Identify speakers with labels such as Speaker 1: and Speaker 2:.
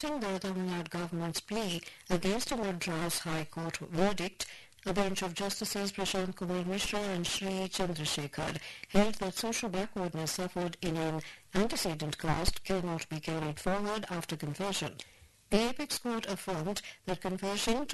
Speaker 1: rejecting the Tamil Nadu government's plea against a Madras High Court verdict, a bench of Justices Prashant Kumar Mishra and Sri Chandrasekhar held that social backwardness suffered in an antecedent caste cannot be carried forward after conversion. The Apex Court affirmed that conversion to